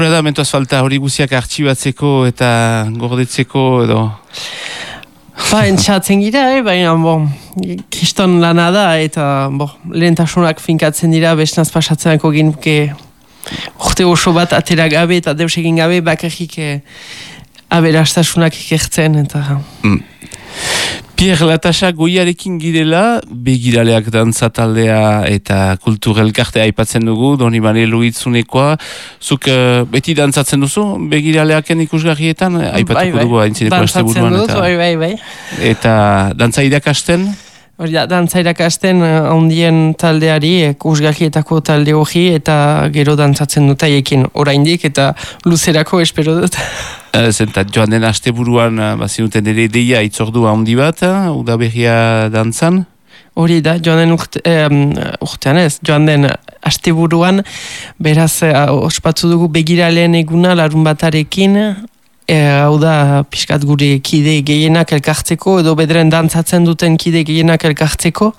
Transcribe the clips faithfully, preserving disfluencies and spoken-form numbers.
Da, mentuaz falta hori guziak artxibatzeko eta gordetzeko edo... Ba, entxatzen gira, eh? Baina, bon, kriston lana da eta bon, lehentasunak finkatzen dira, bestnaz pasatzenako ginuke urte oso bat atera gabe eta deus egin gabe bakarrik eh, aberastasunak ikertzen eta... Mm. Pierre Latasa goiarekin girela, begiraleak dantza taldea eta kulturelkartea aipatzen dugu, Doni Bane Luitzunekoa. Zuk uh, beti dantzatzen duzu, begiraleaken ikusgarrietan, aipatuko bai, dugu haintzineko aste buruan. Dantzatzen dut, bai, bai, bai. Eta dantza irakasten? Hori da, dantza irakasten ondien taldeari, ikusgarrietako talde hori, eta gero dantzatzen dut haiekin oraindik, eta luzerako espero dut. Zenta, joan den asteburuan bazinuten ere deia itzordua handi bat, udaberria dantzan? Hori da, joan den urte, eh, urtean ez, joan den asteburuan, beraz, eh, ospatzu dugu begiraleen eguna larun batarekin, eh, hau da, pixkat gure kide gehienak elkartzeko, edo bedren dantzatzen duten kide gehienak elkartzeko,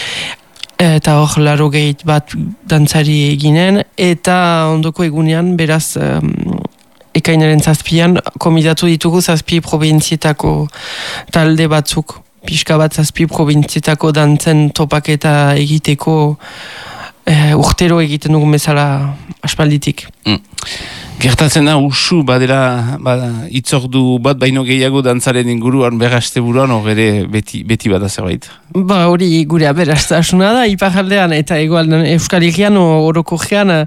eta hor laro gehit bat dantzari eginen, eta ondoko egunean, beraz, eh, ekainaren zazpian, komidatu ditugu zazpi provintzietako talde batzuk. Pixka bat zazpi provintzietako dantzen topaketa egiteko eh, urtero egiten dugu bezala aspalditik. Mm. Gertatzen da, usu badera ba, itzordu bat baino gehiago dantzaren inguruan berraste buruan, hor ere beti, beti bada zerbait. Ba hori gure aberastasuna da, iparaldean eta egualdean Euskal Herrian orokorrean,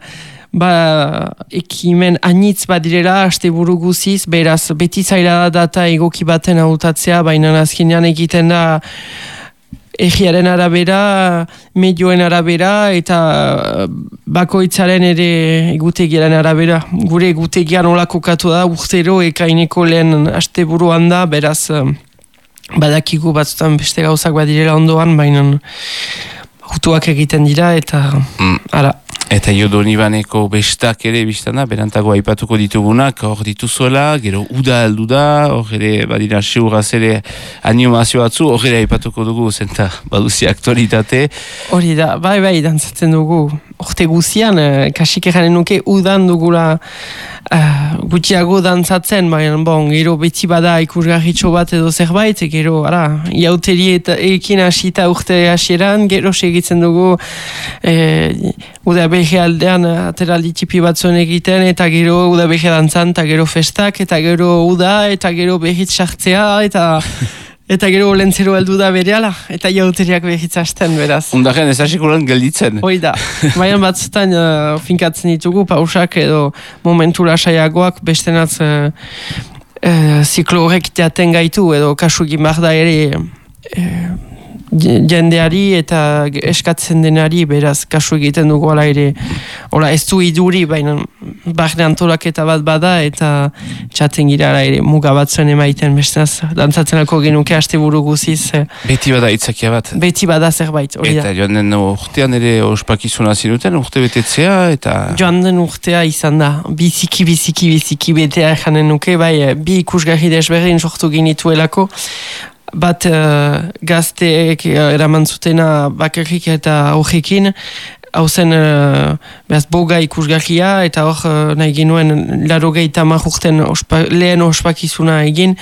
ba, ekimen anitz badirela, asteburu guziz, beraz, beti zaila da data egoki baten hautatzea, baina azkenean egiten da egiaren arabera, medioen arabera, eta bakoitzaren ere egutegiaren arabera. Gure egutegian hola kokatu da, urtero ekaineko lehen asteburuan da, beraz, badakigu batzutan beste gauzak badirela ondoan, baina hutuak egiten dira, eta mm. ara. Eta jo Doni Baneko bestak ere biztana, berantago aipatuko ditugunak, hor dituzuela, gero uda heldu da, hor ere badira seuraz ere animazio batzu, hor ere aipatuko dugu, zenta baduzi aktualitate. Hori da, bai bai, dantzatzen dugu, orte guzian, eh, kasik eranen nuke udan dugula uh, gutxiago dantzatzen, baina bon, gero beti bada ikusgarritxo bat edo zerbait, gero, ara, iauteri eta ekin hasita urte hasieran, gero segitzen dugu, eh, uda behe aldean ateraldi txipi batzuen egiten, eta gero uda behe dantzan, eta gero festak, eta gero uda, eta gero behitz sartzea, eta eta gero lentzero heldu da berehala, eta jauteriak behitzazten, beraz. Undaren ez hasikuran gelditzen. Hoi da. Baina batzutan uh, finkatzen ditugu, pausak edo momentu lasaiagoak bestenaz uh, uh, ziklo horrek jaten gaitu, edo kasu gimar da ere uh, jendeari eta eskatzen denari, beraz, kasu egiten dugu ala ere, ola ez du iduri, baina barne antolaketa bat bada, eta txaten gira ala ere muga batzuen emaiten, bestenaz, dantzatzenako genuke aste buru guziz. Beti bada itzakia bat. Beti bada zerbait, hori da. Eta joan den urtean ere ospakizuna zinuten, urte betetzea, eta... Joan den urtea izan da, biziki, biziki, biziki betea janen nuke, bai, bi ikusgarri desberdin sortu ginituelako, bat uh, gazteek uh, eraman zutena bakarrik eta horrekin, hau zen uh, behaz boga ikusgarria, eta hor uh, nahi ginuen larogeita marrurten ospa, lehen ospakizuna egin,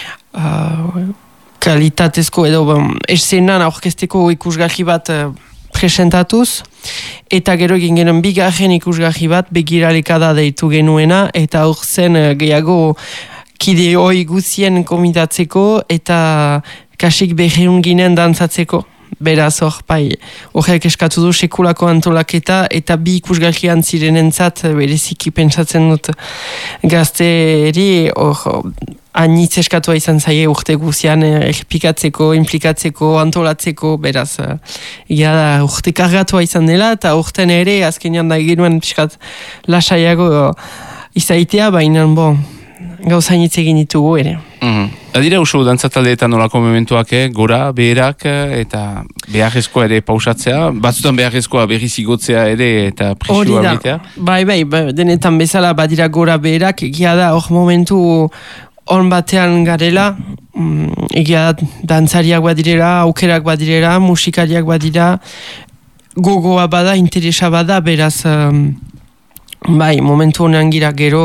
uh, kalitatezko edo um, eszenan aurkezteko ikusgarri bat uh, presentatuz, eta gero egin genuen bigarren ikusgarri bat begiralekada deitu genuena, eta hor zen uh, gehiago kide hoi guzien komitatzeko eta kasik berreun ginen dantzatzeko. Beraz hor, bai, horrek eskatu du sekulako antolaketa eta bi ikusgarrian zirenentzat bereziki pentsatzen dut gazteri, hor, anitz eskatua izan zaie urte guzian errepikatzeko, implikatzeko, antolatzeko, beraz, egia da urte kargatua izan dela, eta urten ere, azkenean da genuen piskat lasaiago izaitea, baina, bon, gauzainitz egin ditugu ere. Mm-hmm. Adira usu dantzataldeetan nolako momentuak, eh? Gora, beherak, eta beharrezkoa ere pausatzea, batzutan beharrezkoa berriz igotzea ere eta presua betea? Bai, bai, bai, denetan bezala badira gora beherak, egia da hor momentu on batean garela, mm, egia da dantzariak badirela, aukerak badirela, musikariak badira, gogoa bada, interesa bada, beraz, um, bai, momentu honean gira gero,